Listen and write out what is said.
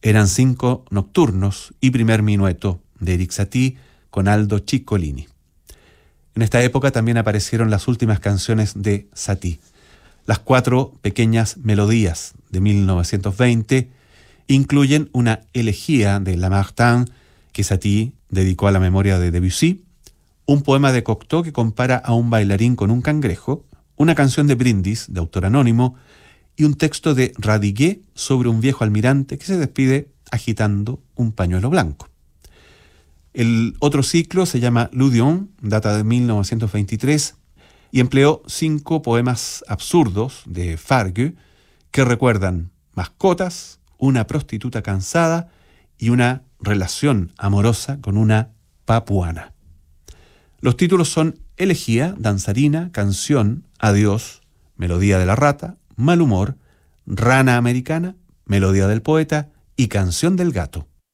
Eran 5 nocturnos y primer minueto de Erik Satie con Aldo Ciccolini. En esta época también aparecieron las últimas canciones de Satie. Las 4 pequeñas melodías de 1920 incluyen una elegía de Lamartine que Satie dedicó a la memoria de Debussy, un poema de Cocteau que compara a un bailarín con un cangrejo, una canción de Brindis de autor anónimo y un texto de Radiguet sobre un viejo almirante que se despide agitando un pañuelo blanco. El otro ciclo se llama L'Odeon, data de 1923, y empleó 5 poemas absurdos de Fargue que recuerdan mascotas, una prostituta cansada y una relación amorosa con una papuana. Los títulos son Elegía, Danzarina, Canción, Adiós, Melodía de la Rata, Mal Humor, Rana Americana, Melodía del Poeta y Canción del Gato.